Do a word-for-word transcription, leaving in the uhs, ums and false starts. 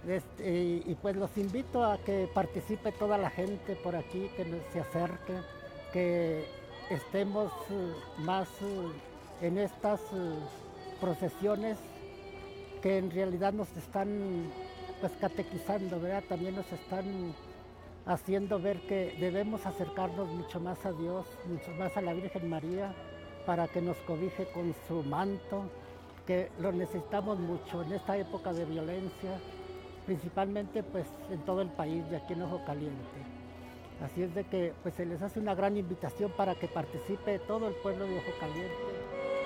Este, y, y pues los invito a que participe toda la gente por aquí, que nos- se acerque, que estemos eh, más eh, en estas eh, procesiones que en realidad nos están pues catequizando, ¿verdad? También nos están haciendo ver que debemos acercarnos mucho más a Dios, mucho más a la Virgen María, para que nos cobije con su manto, que lo necesitamos mucho en esta época de violencia, principalmente pues en todo el país, de aquí en Ojo Caliente. Así es de que pues se les hace una gran invitación para que participe todo el pueblo de Ojo Caliente.